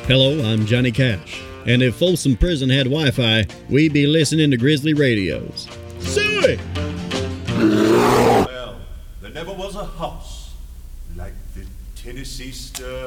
Hello, I'm Johnny Cash. And if Folsom Prison had Wi-Fi, we'd be listening to Grizzly Radios. Suey! Well, there never was a house like the Tennessee Star.